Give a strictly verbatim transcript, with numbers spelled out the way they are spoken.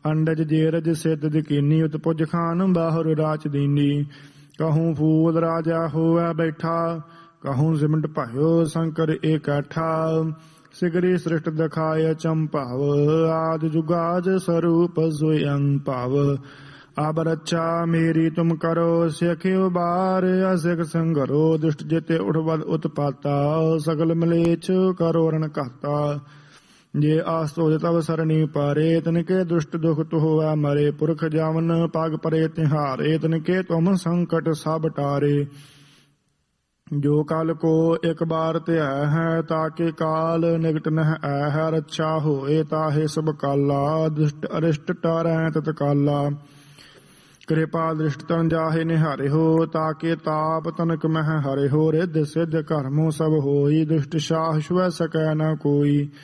ਅੰਡਜ ਜੇਰਜ ਸਿੱਧ ਦਕੀਨੀ ਉਤਪੁਜ ਖਾਨ ਬਾਹੁਰ ਰਾਚ ਦੀਨੀ। ਕਹੂੰ ਫੂਲ ਰਾਜਾ ਹੋਵੈ ਬੈਠਾ ਕਹੂੰ ਸਿਮਟ ਭਾਇਓ ਸ਼ੰਕਰ ਇਕੱਠਾ। ਸਿਗਰੀ ਸ੍ਰਿਸ਼ਟ ਦਿਖਾਇ ਚੰਪਾਵ ਆਦਿ ਜੁਗਾਜ ਸਰੂਪ ਸੋਇੰ ਭਾਵ। ਅਬ ਰੱਛਾ ਮੇਰੀ ਤੁਮ ਕਰੋ ਸਿਖਿਓ ਬਾਰ ਅਸਿਖ ਸੰਘਰੋ। ਦੁਸ਼ਟ ਜਿਤੇ ਉਠਵਦ ਉਤਪਾਤਾ ਸਗਲ ਮਲੇਛ ਕਰੋ ਰਣ ਘਾਤਾ। ਜੇ ਆਸ ਤੋਜ ਤਵ ਸਰਣੀ ਪਾਰੇ ਤਿਨਕੇ ਦੁਸ਼ਟ ਦੁਖ ਹੋਵੈ ਮਰੇ। ਪੁਰਖ ਜਾਵਨ ਪਗ ਪਰੇ ਤਿਹਾਰੇ ਤਿਨਕੇ ਤੁਮ ਸੰਕਟ ਸਭ ਟਾਰੇ। ਜੋ ਕਲ ਕੋ ਇਕ ਬਾਰ ਧਿਆ ਹੈ ਤਾਕੇ ਕਾਲ ਨਿਕਟ ਨਹਿ ਐ ਹੈ। ਰੱਛਾ ਹੋਏ ਤਾਹੇ ਸਭ ਕਾਲਾ ਦੁਸ਼ਟ ਅਰਿਸ਼ਟ ਟਾਰੈ ਤਤਕਾਲਾ। ਕਿਰਪਾ ਦ੍ਰਿਸ਼ਟ ਤਨ ਜਾਹੇ ਨਿਹਾਰੇ ਹੋ ਤਾਕੇ ਤਾਪ ਤਨਕ ਮਹਿ ਹਰੇ ਹੋ। ਰਿੱਧ ਸਿੱਧ ਕਰਮੋ ਸਭ ਹੋਈ ਦੁਸ਼ਟ ਸ਼ਾਹ ਛੁਐ ਸਕੈ ਨ ਕੋਈ।